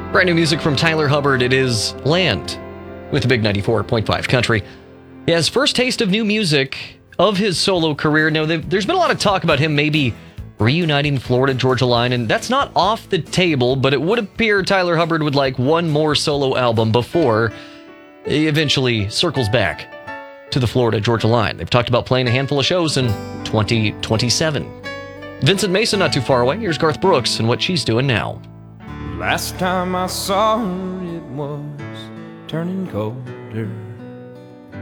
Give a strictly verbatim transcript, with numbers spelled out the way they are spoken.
Brand new music from Tyler Hubbard. It is Land with the Big ninety-four point five Country. He has first taste of new music of his solo career. Now, there's been a lot of talk about him maybe reuniting Florida Georgia Line, and that's not off the table, but it would appear Tyler Hubbard would like one more solo album before he eventually circles back to the Florida Georgia Line. They've talked about playing a handful of shows in twenty twenty-seven. Vincent Mason not too far away. Here's Garth Brooks and what she's doing now. Last time I saw her, it was turning colder.